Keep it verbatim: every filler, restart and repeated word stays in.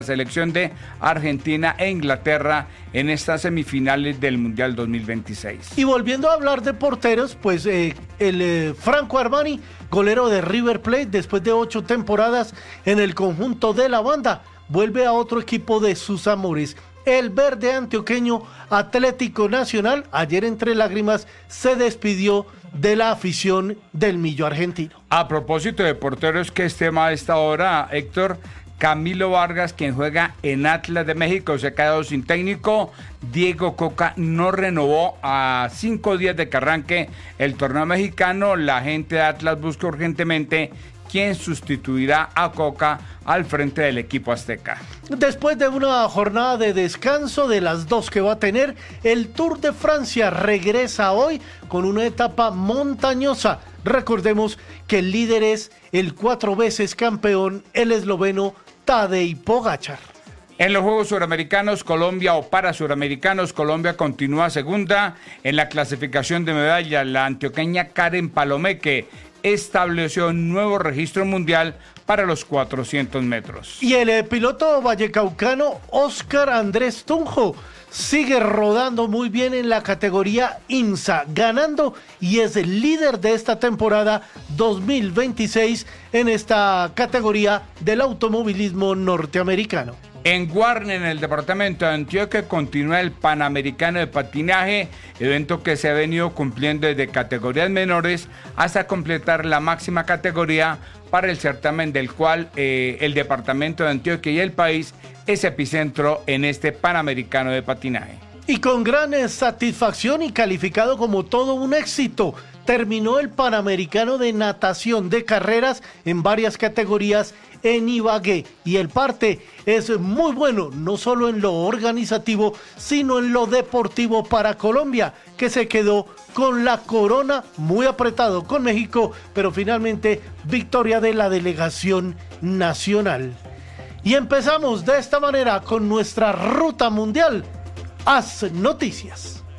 selección de Argentina e Inglaterra en estas semifinales del Mundial dos mil veintiséis. Y volviendo a hablar de porteros, pues eh, el eh, Franco Armani, golero de River Plate, después de ocho temporadas en el conjunto de la banda, vuelve a otro equipo de sus amores. El verde antioqueño Atlético Nacional, ayer entre lágrimas, se despidió de la afición del Millo argentino. A propósito de porteros, que es tema a esta hora, Héctor, Camilo Vargas, quien juega en Atlas de México, se ha quedado sin técnico. Diego Coca no renovó a cinco días de que arranque el torneo mexicano. La gente de Atlas busca urgentemente quién sustituirá a Coca al frente del equipo azteca. Después de una jornada de descanso de las dos que va a tener, el Tour de Francia regresa hoy con una etapa montañosa. Recordemos que el líder es el cuatro veces campeón, el esloveno Tadej Pogačar. En los Juegos Suramericanos, Colombia o para Suramericanos, Colombia continúa segunda en la clasificación de medallas. La antioqueña Karen Palomeque estableció un nuevo registro mundial para los cuatrocientos metros. Y el eh, piloto vallecaucano Oscar Andrés Tunjo sigue rodando muy bien en la categoría INSA, ganando y es el líder de esta temporada dos mil veintiséis en esta categoría del automovilismo norteamericano. En Guarne, en el departamento de Antioquia, continúa el Panamericano de Patinaje, evento que se ha venido cumpliendo desde categorías menores hasta completar la máxima categoría para el certamen del cual eh, el departamento de Antioquia y el país es epicentro en este Panamericano de Patinaje. Y con gran satisfacción y calificado como todo un éxito, terminó el Panamericano de Natación de Carreras en varias categorías en Ibagué, y el parte es muy bueno, no solo en lo organizativo, sino en lo deportivo para Colombia, que se quedó con la corona, muy apretado con México, pero finalmente victoria de la delegación nacional. Y empezamos de esta manera con nuestra ruta mundial. Haz noticias.